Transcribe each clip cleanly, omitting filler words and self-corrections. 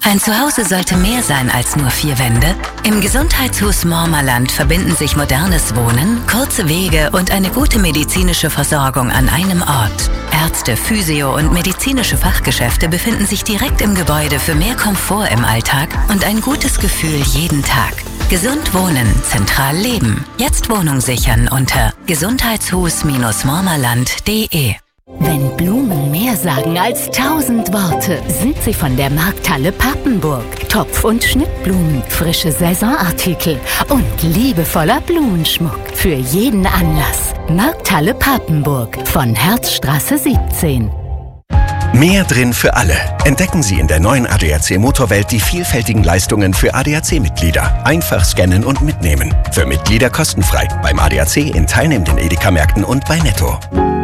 Ein Zuhause sollte mehr sein als nur 4 Wände. Im Gesundheitshus Mormerland verbinden sich modernes Wohnen, kurze Wege und eine gute medizinische Versorgung an einem Ort. Ärzte, Physio- und medizinische Fachgeschäfte befinden sich direkt im Gebäude für mehr Komfort im Alltag und ein gutes Gefühl jeden Tag. Gesund wohnen, zentral leben. Jetzt Wohnung sichern unter gesundheitshus-mormerland.de. Wenn Blumen mehr sagen als 1000 Worte, sind sie von der Markthalle Papenburg. Topf- und Schnittblumen, frische Saisonartikel und liebevoller Blumenschmuck für jeden Anlass. Markthalle Papenburg von Herzstraße 17. Mehr drin für alle. Entdecken Sie in der neuen ADAC Motorwelt die vielfältigen Leistungen für ADAC-Mitglieder. Einfach scannen und mitnehmen. Für Mitglieder kostenfrei. Beim ADAC in teilnehmenden Edeka-Märkten und bei Netto.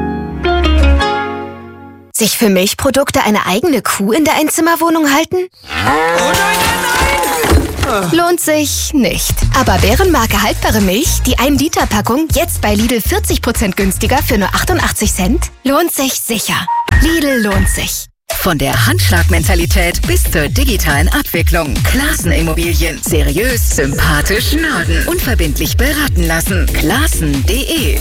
Sich für Milchprodukte eine eigene Kuh in der Einzimmerwohnung halten? Lohnt sich nicht. Aber Bärenmarke haltbare Milch, die 1-Liter-Packung, jetzt bei Lidl 40% günstiger für nur 88 Cent? Lohnt sich sicher. Lidl lohnt sich. Von der Handschlagmentalität bis zur digitalen Abwicklung. Clasen Immobilien. Seriös, sympathisch, Norden. Unverbindlich beraten lassen. Clasen.de.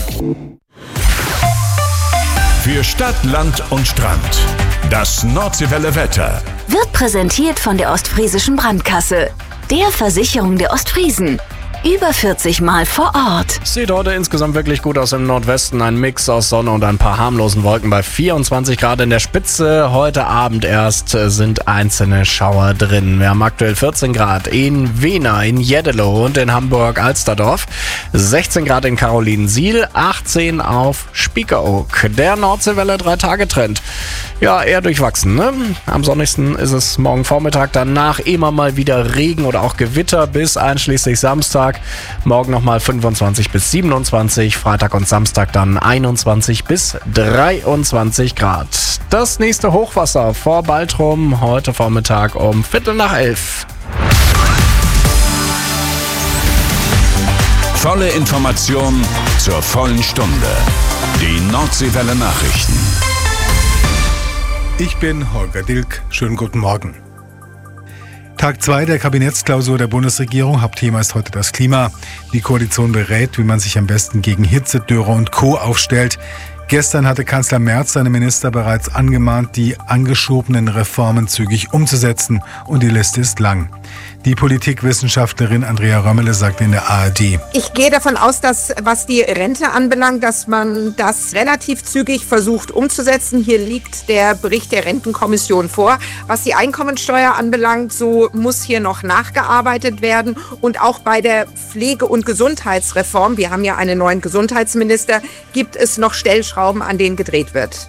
Für Stadt, Land und Strand. Das Nordseewelle Wetter. Wird präsentiert von der Ostfriesischen Brandkasse, der Versicherung der Ostfriesen. Über 40 Mal vor Ort. Sieht heute insgesamt wirklich gut aus im Nordwesten. Ein Mix aus Sonne und ein paar harmlosen Wolken bei 24 Grad in der Spitze. Heute Abend erst sind einzelne Schauer drin. Wir haben aktuell 14 Grad in Wena, in Jeddelo und in Hamburg-Alsterdorf. 16 Grad in Carolinensiel, 18 auf Spiekeroog. Der Nordseewelle 3-Tage-Trend. Ja, eher durchwachsen, ne? Am sonnigsten ist es morgen Vormittag, danach immer mal wieder Regen oder auch Gewitter bis einschließlich Samstag. Morgen nochmal 25 bis 27, Freitag und Samstag dann 21 bis 23 Grad. Das nächste Hochwasser vor Baltrum heute Vormittag um 11:15. Volle Information zur vollen Stunde. Die Nordseewelle Nachrichten. Ich bin Holger Dilk. Schönen guten Morgen. Tag 2 der Kabinettsklausur der Bundesregierung. Hauptthema ist heute das Klima. Die Koalition berät, wie man sich am besten gegen Hitze, Dürre und Co. aufstellt. Gestern hatte Kanzler Merz seine Minister bereits angemahnt, die angeschobenen Reformen zügig umzusetzen. Und die Liste ist lang. Die Politikwissenschaftlerin Andrea Römmele sagte in der ARD: Ich gehe davon aus, dass, was die Rente anbelangt, dass man das relativ zügig versucht umzusetzen. Hier liegt der Bericht der Rentenkommission vor. Was die Einkommensteuer anbelangt, so muss hier noch nachgearbeitet werden. Und auch bei der Pflege- und Gesundheitsreform, wir haben ja einen neuen Gesundheitsminister, gibt es noch Stellschrauben, an denen gedreht wird.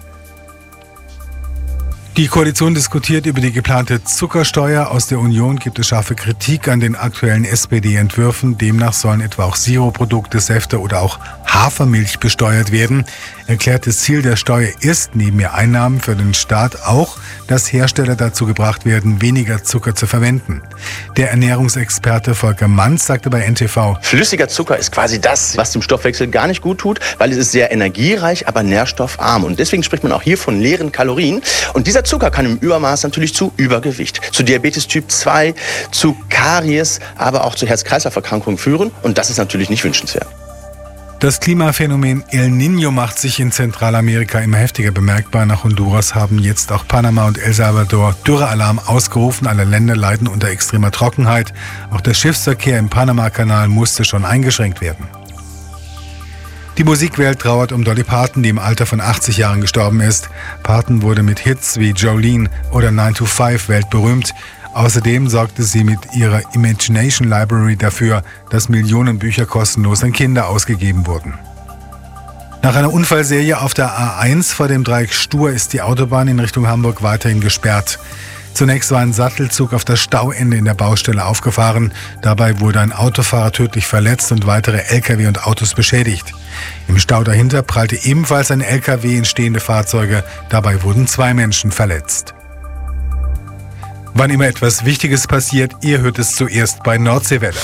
Die Koalition diskutiert über die geplante Zuckersteuer. Aus der Union gibt es scharfe Kritik an den aktuellen SPD-Entwürfen. Demnach sollen etwa auch Sirupprodukte, Säfte oder auch Hafermilch besteuert werden. Erklärtes Ziel der Steuer ist, neben mehr Einnahmen für den Staat auch, dass Hersteller dazu gebracht werden, weniger Zucker zu verwenden. Der Ernährungsexperte Volker Manz sagte bei NTV: Flüssiger Zucker ist quasi das, was dem Stoffwechsel gar nicht gut tut, weil es ist sehr energiereich, aber nährstoffarm. Und deswegen spricht man auch hier von leeren Kalorien. Und dieser Zucker kann im Übermaß natürlich zu Übergewicht, zu Diabetes Typ 2, zu Karies, aber auch zu Herz-Kreislauf-Erkrankungen führen. Und das ist natürlich nicht wünschenswert. Das Klimaphänomen El Niño macht sich in Zentralamerika immer heftiger bemerkbar. Nach Honduras haben jetzt auch Panama und El Salvador Dürrealarm ausgerufen. Alle Länder leiden unter extremer Trockenheit. Auch der Schiffsverkehr im Panama-Kanal musste schon eingeschränkt werden. Die Musikwelt trauert um Dolly Parton, die im Alter von 80 Jahren gestorben ist. Parton wurde mit Hits wie Jolene oder 9 to 5 weltberühmt. Außerdem sorgte sie mit ihrer Imagination Library dafür, dass Millionen Bücher kostenlos an Kinder ausgegeben wurden. Nach einer Unfallserie auf der A1 vor dem Dreieck Stur ist die Autobahn in Richtung Hamburg weiterhin gesperrt. Zunächst war ein Sattelzug auf das Stauende in der Baustelle aufgefahren. Dabei wurde ein Autofahrer tödlich verletzt und weitere Lkw und Autos beschädigt. Im Stau dahinter prallte ebenfalls ein Lkw in stehende Fahrzeuge. Dabei wurden 2 Menschen verletzt. Wann immer etwas Wichtiges passiert, ihr hört es zuerst bei Nordseewelle.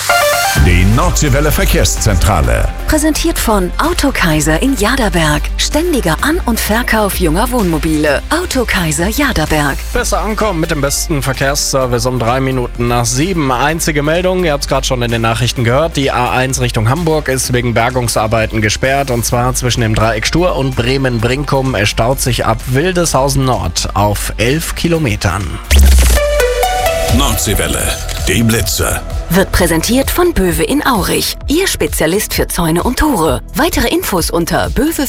Die Nordseewelle Verkehrszentrale. Präsentiert von Autokaiser in Jaderberg. Ständiger An- und Verkauf junger Wohnmobile. Autokaiser Jaderberg. Besser ankommen mit dem besten Verkehrsservice um 3 Minuten nach 7. Einzige Meldung, ihr habt es gerade schon in den Nachrichten gehört, die A1 Richtung Hamburg ist wegen Bergungsarbeiten gesperrt und zwar zwischen dem Dreieck Stur und Bremen-Brinkum. Es staut sich ab Wildeshausen Nord auf 11 Kilometern. Nordseewelle, die Blitzer. Wird präsentiert von Böwe in Aurich. Ihr Spezialist für Zäune und Tore. Weitere Infos unter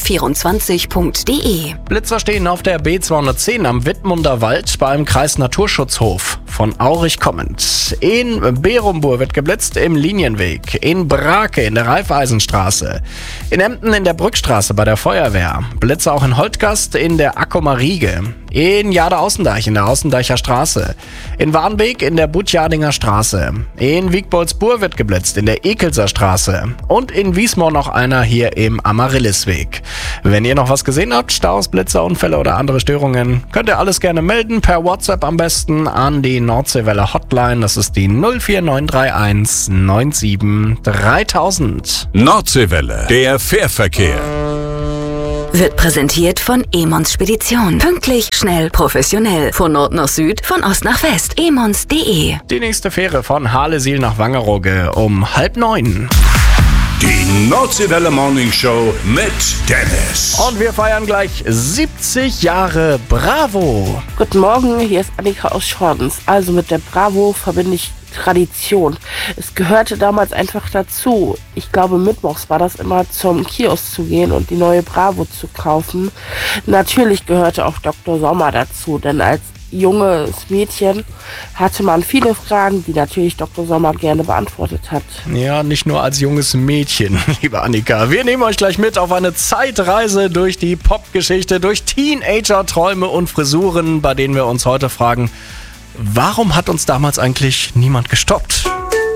böwe24.de. Blitzer stehen auf der B210 am Wittmunder Wald beim Kreis Naturschutzhof. Von Aurich kommend. In Berumbur wird geblitzt im Linienweg. In Brake in der Raiffeisenstraße. In Emden in der Brückstraße bei der Feuerwehr. Blitzer auch in Holtgast in der Accuma Riege. In Jade-Außendeich in der Außendeicher Straße. In Warnbeek in der Butjardinger Straße. In Wiegboldsburg wird geblitzt in der Ekelser Straße. Und in Wiesmoor noch einer hier im Amaryllisweg. Wenn ihr noch was gesehen habt, Staus, Blitzer, Unfälle oder andere Störungen, könnt ihr alles gerne melden. Per WhatsApp am besten an die Nordseewelle Hotline. Das ist die 04931 97 3000. Nordseewelle, der Fährverkehr. Wird präsentiert von Emons Spedition. Pünktlich, schnell, professionell. Von Nord nach Süd, von Ost nach West. emons.de. Die nächste Fähre von Harlesiel nach Wangerooge um 8:30. Die Nordseewelle Morning Show mit Dennis. Und wir feiern gleich 70 Jahre Bravo. Guten Morgen, hier ist Annika aus Schordens. Also mit der Bravo verbinde ich Tradition. Es gehörte damals einfach dazu. Ich glaube, mittwochs war das immer zum Kiosk zu gehen und die neue Bravo zu kaufen. Natürlich gehörte auch Dr. Sommer dazu, denn als junges Mädchen hatte man viele Fragen, die natürlich Dr. Sommer gerne beantwortet hat. Ja, nicht nur als junges Mädchen, liebe Annika. Wir nehmen euch gleich mit auf eine Zeitreise durch die Popgeschichte, durch Teenager-Träume und Frisuren, bei denen wir uns heute fragen, warum hat uns damals eigentlich niemand gestoppt?